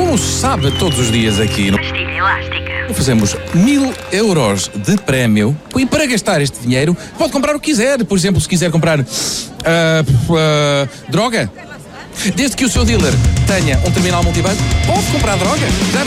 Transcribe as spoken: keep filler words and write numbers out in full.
Como sabe, todos os dias aqui no Pastilha elástica. fazemos mil euros de prémio e para gastar este dinheiro pode comprar o que quiser. Por exemplo, se quiser comprar uh, uh, droga, desde que o seu dealer tenha um terminal multibanco, pode comprar droga. Já